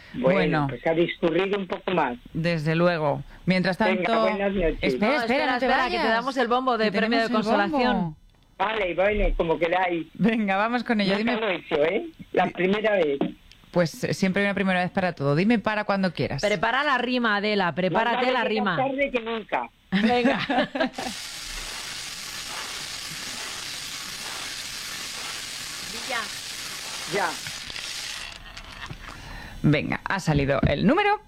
Bueno, pues ha discurrido un poco más. Desde luego. Mientras tanto... Venga, buenas noches. Espera, no te vayas. que te damos el bombo de Que premio de tenemos el consolación. bombo. Vale, bueno, como queráis. Venga, vamos con ello. Nunca Dime, lo he hecho, ¿eh? La primera vez. pues siempre hay una primera vez para todo. Dime para cuando quieras. Prepara la rima, Adela, prepárate Más vale la que rima. más tarde que nunca. Venga. Ya. Venga, ha salido el número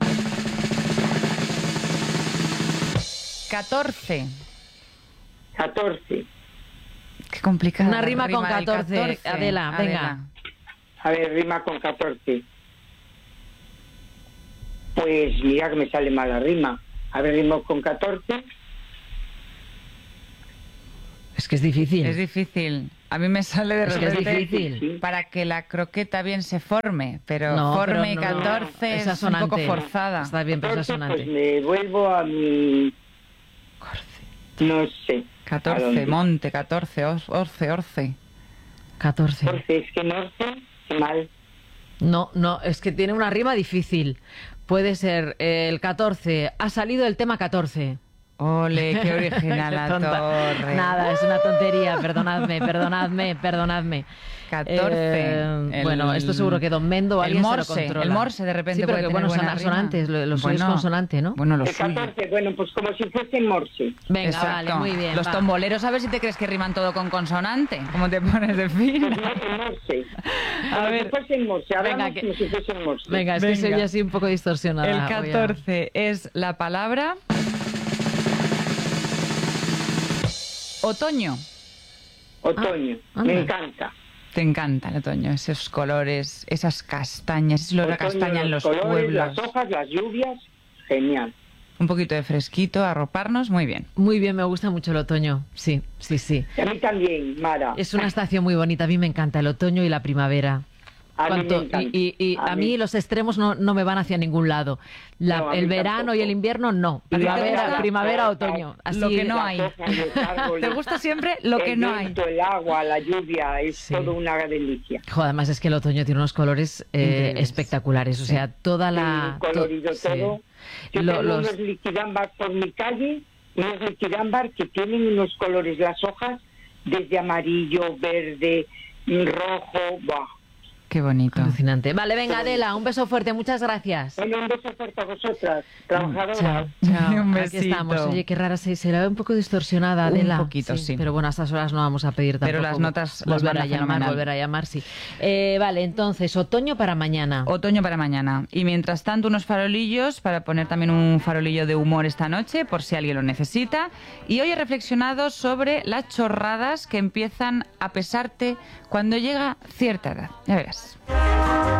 14. 14. Qué complicado. Una rima con 14, Adela, venga. A ver, rima con 14. Pues mira que me sale mal la rima. A ver, rimo con 14. Es que es difícil. Es difícil. A mí me sale de Es que es repente difícil. para que la croqueta bien se forme, pero No, forme pero no, 14 es es un poco asonante. forzada. Está bien, pero es 14, asonante. pues me vuelvo a mi... No sé. ¿A 14, dónde? monte, 14, orce. 14. 14, es que norte, qué mal. No, es que tiene una rima difícil. Puede ser el 14. Ha salido el tema 14. Ole, qué original la Tonta. torre. Nada, es una tontería. Perdonadme. 14. Bueno, esto seguro que Don Mendo o alguien se lo controla. El morse de repente Sí, pero puede que tener bueno, buena son rima. asonantes, lo suyo es Bueno, consonante, ¿no? Bueno, lo El suyo. 14, bueno, pues como si fuese en morse. Venga, Exacto. vale, muy bien. Los va. tomboleros, a ver si te crees que riman todo con consonante. ¿Cómo te pones de fin? Pues no, en morse. A Como ver. si fuese en morse. Hablamos Venga, que- como si fuese en morse. Venga, es que Venga. soy yo así un poco distorsionada. El Voy a- 14 es la palabra otoño. Otoño. Ah, Me anda. encanta. Te encanta el otoño, esos colores, esas castañas, ese olor a Otoño, castaña en los colores, pueblos. las hojas, las lluvias. Genial. Un poquito de fresquito, arroparnos, muy bien. Muy bien, me gusta mucho el otoño. Sí. Y a mí también, Mara. Es una estación muy bonita. A mí me encanta el otoño y la primavera. A mí me Cuanto- encanta. y a mí los extremos no me van hacia ningún lado. No, a El mí verano tampoco. y el invierno no. A ti te gusta Primavera, la- otoño. Así, lo que no hay. Las hojas, los árboles, ¿Te gusta siempre lo que el no hay? viento, el agua, la lluvia, es Sí. todo una delicia. Jo, además es que el otoño tiene unos colores Increíbles. espectaculares. O sea, toda la... Sí, colorido sí. todo. Yo Lo- tengo los- unos liquidámbar por mi calle, unos liquidámbar que tienen unos colores, las hojas, desde amarillo, verde, rojo, ¡buah! Qué bonito. Alucinante. Vale, venga, Adela, un beso fuerte. Muchas gracias. Bueno, un beso fuerte a vosotras, trabajadoras. Chao. Un Aquí besito. estamos. Oye, qué rara se la ve un poco distorsionada, Un Adela. poquito, sí. Pero bueno, a estas horas no vamos a pedir tampoco. Pero las notas las volver van a llamar, fenomenal. volver a llamar, sí. Vale, entonces, otoño para mañana. Otoño para mañana. Y mientras tanto, unos farolillos para poner también un farolillo de humor esta noche, por si alguien lo necesita. Y hoy he reflexionado sobre las chorradas que empiezan a pesarte cuando llega cierta edad. Ya verás.